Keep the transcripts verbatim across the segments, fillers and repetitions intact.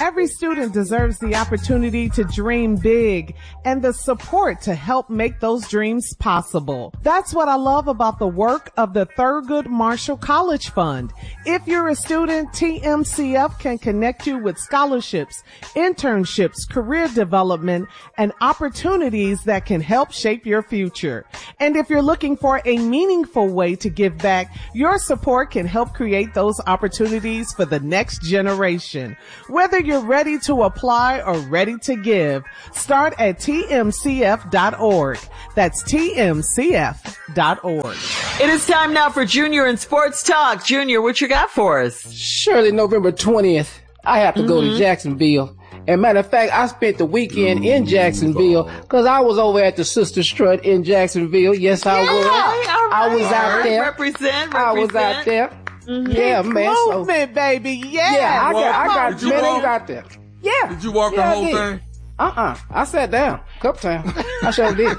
Every student deserves the opportunity to dream big and the support to help make those dreams possible. That's what I love about the work of the Thurgood Marshall College Fund. If you're a student, T M C F can connect you with scholarships, internships, career development, and opportunities that can help shape your future. And if you're looking for a meaningful way to give back, your support can help create those opportunities for the next generation. Whether you're ready to apply or ready to give, start at T M C F dot org. That's T M C F dot org. It is time now for Junior and Sports Talk. Junior, what you got for us? Surely November twentieth, I have to mm-hmm. go to Jacksonville. And matter of fact, I spent the weekend in Jacksonville because I was over at the Sister Strut in Jacksonville. Yes, I yeah, was. Right, I was out there. Represent, represent. I was out there. Mm-hmm. Yeah, man. Movement, so, baby. Yeah. Yeah, I got, I got Did minutes out there. Yeah. Did you walk yeah, the whole thing? Uh-uh. I sat down a couple times. I sure did.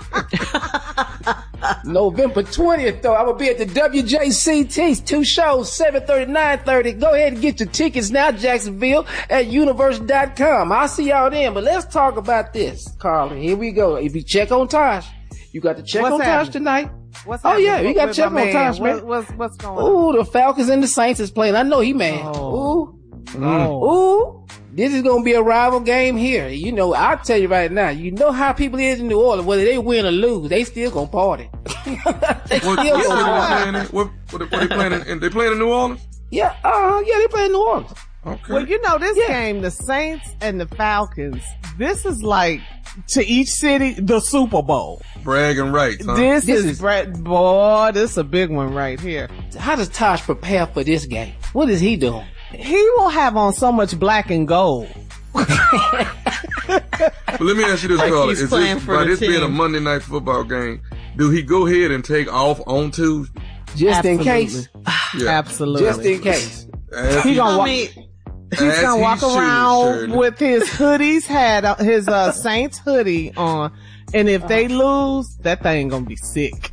November twentieth, though, I will be at the W J C T. Two shows, seven thirty, nine thirty. Go ahead and get your tickets now, Jacksonville, at universe dot com. I'll see y'all then. But let's talk about this, Carla. Here we go. If you check on Tosh, you got to check What's on happening? Tosh tonight. What's oh, yeah. What, You got to check on man? Tosh, man. What, what's, what's going on? Ooh, the Falcons and the Saints is playing. I know he mad. Oh. Ooh. Mm. Ooh. This is going to be a rival game here. You know, I'll tell you right now, you know how people is in New Orleans, whether they win or lose, they still going to party. they what, still what, gonna playing in, what, what, what they playing in, and they playing in New Orleans? Yeah, uh, yeah, they play in New Orleans. Okay. Well, you know, this yeah. game, the Saints and the Falcons, this is like, to each city, the Super Bowl. Bragging rights, huh? This, This is, is- bra- boy, this is a big one right here. How does Tosh prepare for this game? What is he doing? He will have on so much black and gold. But let me ask you this, Like Carla. he's Is playing this, for by the this being a team. Monday night football game, do he go ahead and take off on Tuesday? Just in Absolutely. case. Yeah. Absolutely. Just in case. As He he, gonna I walk, mean, he's as gonna he walk should, around Shirley. with his hoodies hat, uh, his uh, Saints hoodie on. And if they lose, that thing gonna be sick.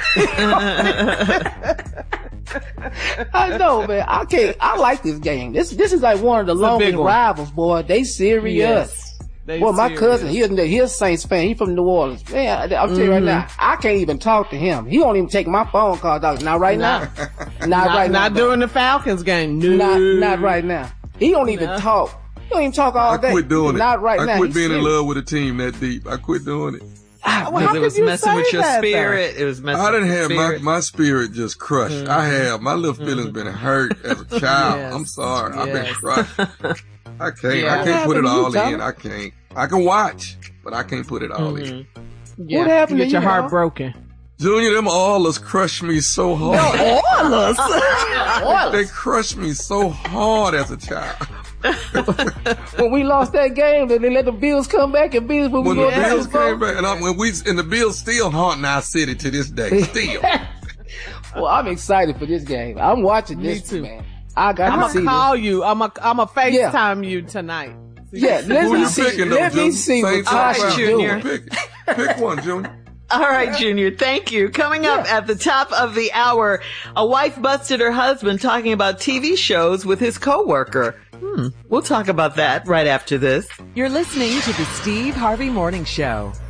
I know, man. I can't, I like this game. This, this is like one of the a longest big one. rivals, boy. They serious. Yes. They Well, my serious. cousin, he a, he a Saints fan. He from New Orleans. Man, I- I'll tell you right now, I can't even talk to him. He won't even take my phone call, dog. Not right now. Not, Not, right now. not during the Falcons game. No. Not, not right now. He don't even No. talk. He don't even talk all I day. quit doing it. Not right I now. quit He's being in serious. love with a team that deep. I quit doing it. Ah, Well, how Because it was could you messing with say your that, though? spirit. It was messing I didn't with have your my, spirit. my spirit just crushed. Mm-hmm. I have. My little feelings been hurt as a child. Yes. I'm sorry. I've been Yes. crushed. I can't. Yeah. I can't put it What happened to all you, Tommy? in. I can't. I can watch, but I can't put it all in. Yeah. What happened You to get your you, heart dog? broken. Junior, them Oilers crushed me so hard. Oilers. They crushed me so hard as a child. When we lost that game, then they let the Bills come back and beat us when, When we the go to Bills the Super came Bowl. back, and, I, when we, and the Bills still haunting our city to this day. Still. Well, I'm excited for this game. I'm watching Me this, too. man. I got I'm to gonna see call you. I'm gonna I'm gonna Yeah. FaceTime you tonight. this. Yeah, let Who me you see. picking, though, Let me Junior? see what Saints or Tosh Falcons? is Junior. doing. Pick, pick one, Junior. All right, Junior. Thank you. Coming up at the top of the hour, a wife busted her husband talking about T V shows with his coworker. Hmm. We'll talk about that right after this. You're listening to the Steve Harvey Morning Show.